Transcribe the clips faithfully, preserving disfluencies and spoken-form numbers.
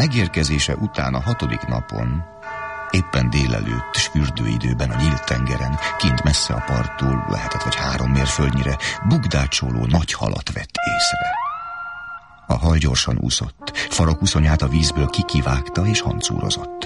megérkezése után a hatodik napon, éppen délelőtt, s fürdőidőben a nyílt tengeren, kint messze a parttól, lehetett vagy három mérföldnyire, bugdácsoló nagy halat vett észre. A hal gyorsan úszott, farokúszonyát a vízből kikivágta és hancúrozott.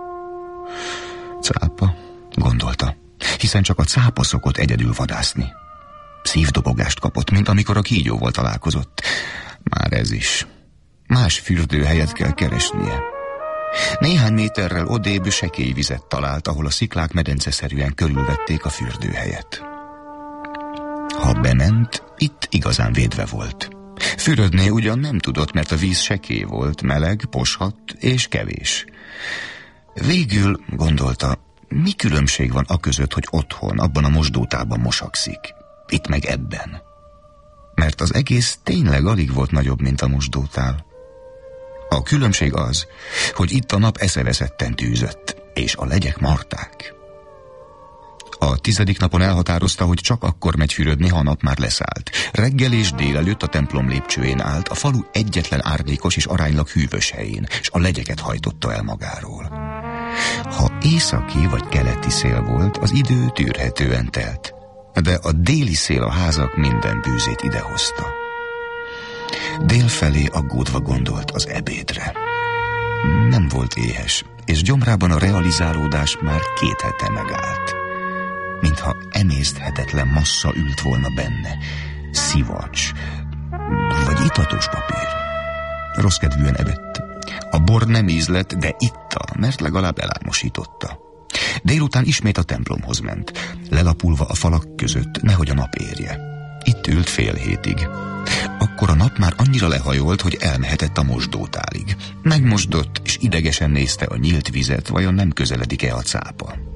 Cápa, gondolta, hiszen csak a cápa szokott egyedül vadászni. Szívdobogást kapott, mint amikor a kígyóval találkozott. Már ez is. Más fürdőhelyet kell keresnie. Néhány méterrel odébb sekély vizet talált, ahol a sziklák medenceszerűen körülvették a fürdőhelyet. Ha bement, itt igazán védve volt. Fürödni ugyan nem tudott, mert a víz sekély volt, meleg, poshat és kevés. Végül gondolta, mi különbség van aközött, hogy otthon, abban a mosdótában mosakszik, itt meg ebben. Mert az egész tényleg alig volt nagyobb, mint a mosdótál. A különbség az, hogy itt a nap eszeveszetten tűzött, és a legyek marták. A tizedik napon elhatározta, hogy csak akkor megy fürödni, ha a nap már leszállt. Reggel és délelőtt a templom lépcsőjén állt, a falu egyetlen árnyékos és aránylag hűvös helyén, és a legyeket hajtotta el magáról. Ha északi vagy keleti szél volt, az idő tűrhetően telt, de a déli szél a házak minden bűzét idehozta. Délfelé aggódva gondolt az ebédre. Nem volt éhes, és gyomrában a realizálódás már két hete megállt. Mintha emészthetetlen massza ült volna benne. Szivacs, vagy itatos papír. Rossz kedvűen evett. A bor nem ízlett, de itta, mert legalább elármosította. Délután ismét a templomhoz ment, lelapulva a falak között, nehogy a nap érje. Itt ült fél hétig. Akkor a nap már annyira lehajolt, hogy elmehetett a mosdótálig. Megmosdott, és idegesen nézte a nyílt vizet, vajon nem közeledik-e a cápa.